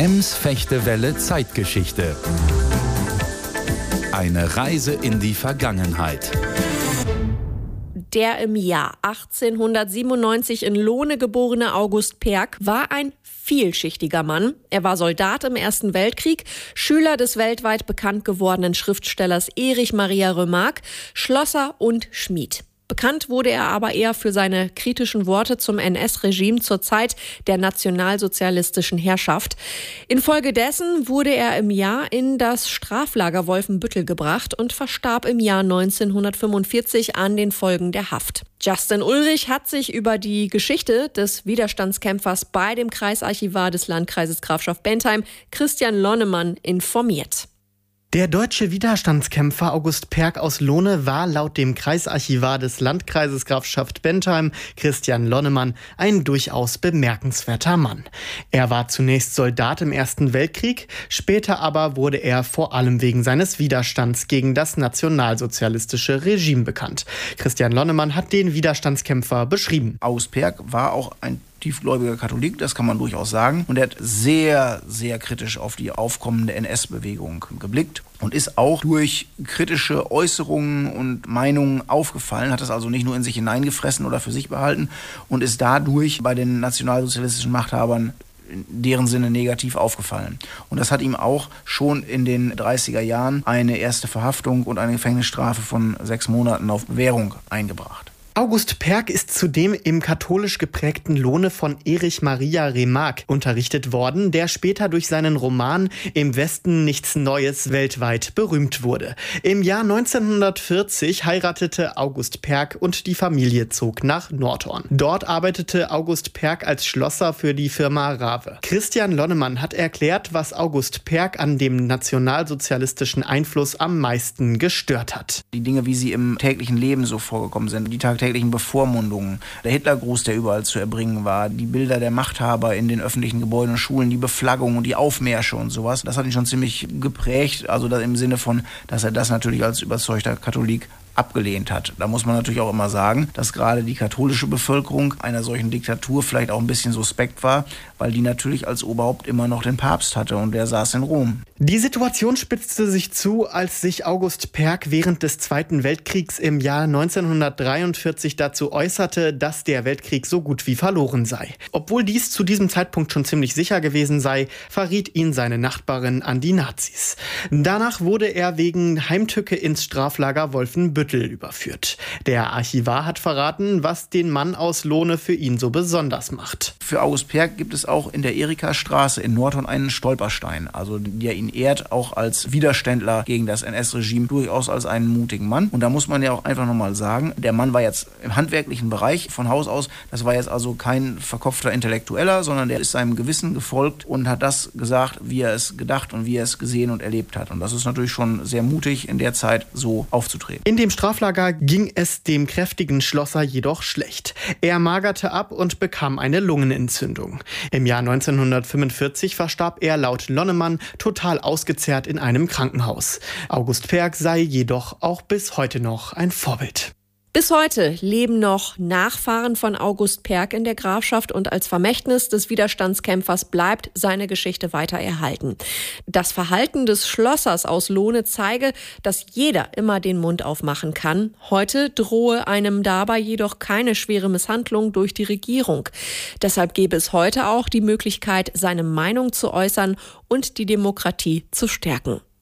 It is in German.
Ems-Fechtewelle Zeitgeschichte. Eine Reise in die Vergangenheit. Der im Jahr 1897 in Lohne geborene August Perg war ein vielschichtiger Mann. Er war Soldat im Ersten Weltkrieg, Schüler des weltweit bekannt gewordenen Schriftstellers Erich Maria Remarque, Schlosser und Schmied. Bekannt wurde er aber eher für seine kritischen Worte zum NS-Regime zur Zeit der nationalsozialistischen Herrschaft. Infolgedessen wurde er im Jahr in das Straflager Wolfenbüttel gebracht und verstarb im Jahr 1945 an den Folgen der Haft. Justin Ulrich hat sich über die Geschichte des Widerstandskämpfers bei dem Kreisarchivar des Landkreises Grafschaft-Bentheim, Christian Lonnemann, informiert. Der deutsche Widerstandskämpfer August Perg aus Lohne war laut dem Kreisarchivar des Landkreises Grafschaft-Bentheim, Christian Lonnemann, ein durchaus bemerkenswerter Mann. Er war zunächst Soldat im Ersten Weltkrieg, später aber wurde er vor allem wegen seines Widerstands gegen das nationalsozialistische Regime bekannt. Christian Lonnemann hat den Widerstandskämpfer beschrieben. August Perg war auch ein tiefgläubiger Katholik, das kann man durchaus sagen. Und er hat sehr, sehr kritisch auf die aufkommende NS-Bewegung geblickt und ist auch durch kritische Äußerungen und Meinungen aufgefallen, hat das also nicht nur in sich hineingefressen oder für sich behalten und ist dadurch bei den nationalsozialistischen Machthabern in deren Sinne negativ aufgefallen. Und das hat ihm auch schon in den 30er Jahren eine erste Verhaftung und eine Gefängnisstrafe von 6 Monaten auf Bewährung eingebracht. August Perg ist zudem im katholisch geprägten Lohne von Erich Maria Remarque unterrichtet worden, der später durch seinen Roman Im Westen nichts Neues weltweit berühmt wurde. Im Jahr 1940 heiratete August Perg und die Familie zog nach Nordhorn. Dort arbeitete August Perg als Schlosser für die Firma Rave. Christian Lonnemann hat erklärt, was August Perg an dem nationalsozialistischen Einfluss am meisten gestört hat. Die Dinge, wie sie im täglichen Leben so vorgekommen sind, die tagtäglichen Bevormundungen, der Hitlergruß, der überall zu erbringen war, die Bilder der Machthaber in den öffentlichen Gebäuden und Schulen, die Beflaggung und die Aufmärsche und sowas, das hat ihn schon ziemlich geprägt, also im Sinne von, dass er das natürlich als überzeugter Katholik abgelehnt hat. Da muss man natürlich auch immer sagen, dass gerade die katholische Bevölkerung einer solchen Diktatur vielleicht auch ein bisschen suspekt war, weil die natürlich als Oberhaupt immer noch den Papst hatte und der saß in Rom. Die Situation spitzte sich zu, als sich August Perg während des Zweiten Weltkriegs im Jahr 1943 dazu äußerte, dass der Weltkrieg so gut wie verloren sei. Obwohl dies zu diesem Zeitpunkt schon ziemlich sicher gewesen sei, verriet ihn seine Nachbarin an die Nazis. Danach wurde er wegen Heimtücke ins Straflager Wolfenbüttel überführt. Der Archivar hat verraten, was den Mann aus Lohne für ihn so besonders macht. Für August Perg gibt es auch in der Erika-Straße in Nordhorn einen Stolperstein, also der ihn ehrt, auch als Widerständler gegen das NS-Regime, durchaus als einen mutigen Mann. Und da muss man ja auch einfach nochmal sagen, der Mann war jetzt im handwerklichen Bereich von Haus aus, das war jetzt also kein verkopfter Intellektueller, sondern der ist seinem Gewissen gefolgt und hat das gesagt, wie er es gedacht und wie er es gesehen und erlebt hat. Und das ist natürlich schon sehr mutig, in der Zeit so aufzutreten. In dem Straflager ging es dem kräftigen Schlosser jedoch schlecht. Er magerte ab und bekam eine Lungenentzündung. Im Jahr 1945 verstarb er laut Lonnemann total ausgezehrt in einem Krankenhaus. August Perg sei jedoch auch bis heute noch ein Vorbild. Bis heute leben noch Nachfahren von August Perg in der Grafschaft und als Vermächtnis des Widerstandskämpfers bleibt seine Geschichte weiter erhalten. Das Verhalten des Schlossers aus Lohne zeige, dass jeder immer den Mund aufmachen kann. Heute drohe einem dabei jedoch keine schwere Misshandlung durch die Regierung. Deshalb gäbe es heute auch die Möglichkeit, seine Meinung zu äußern und die Demokratie zu stärken.